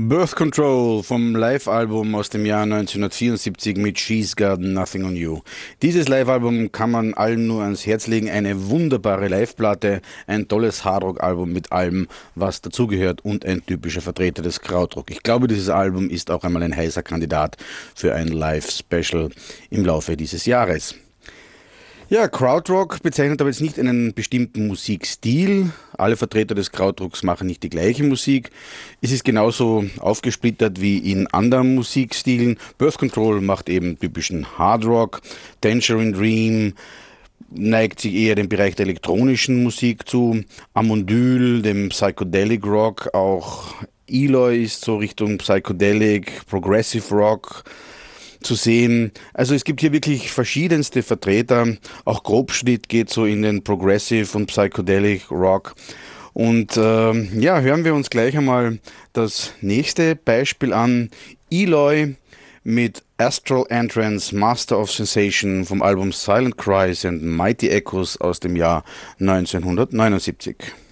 Birth Control vom Live-Album aus dem Jahr 1974 mit She's Got Nothing on You. Dieses Live-Album kann man allen nur ans Herz legen. Eine wunderbare Live-Platte, ein tolles Hardrock-Album mit allem, was dazugehört und ein typischer Vertreter des Krautrock. Ich glaube, dieses Album ist auch einmal ein heißer Kandidat für ein Live-Special im Laufe dieses Jahres. Ja, Krautrock bezeichnet aber jetzt nicht einen bestimmten Musikstil. Alle Vertreter des Krautrocks machen nicht die gleiche Musik. Es ist genauso aufgesplittert wie in anderen Musikstilen. Birth Control macht eben typischen Hardrock. Tangerine Dream neigt sich eher dem Bereich der elektronischen Musik zu. Amondyl, dem Psychedelic Rock. Auch Eloy ist so Richtung Psychedelic, Progressive Rock zu sehen. Also es gibt hier wirklich verschiedenste Vertreter. Auch Grobschnitt geht so in den Progressive und Psychedelic Rock. Und hören wir uns gleich einmal das nächste Beispiel an. Eloy mit Astral Entrance, Master of Sensation vom Album Silent Cries and Mighty Echoes aus dem Jahr 1979.